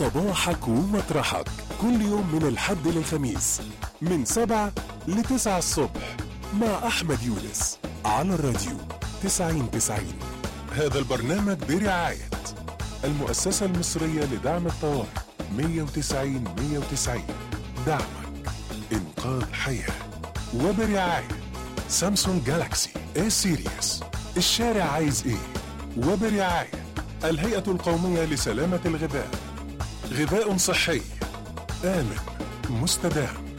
صباحك ومطرحك كل يوم من الحد للخميس من 7 ل9 الصبح مع أحمد يونس على الراديو 90-90. هذا البرنامج برعاية المؤسسة المصرية لدعم الطوارئ 190-190. دعمك إنقاذ حياة. وبرعاية سامسونج جالاكسي A سيريس. الشارع عايز إيه؟ وبرعاية الهيئة القومية لسلامة الغذاء. غذاء صحي آمن مستدام.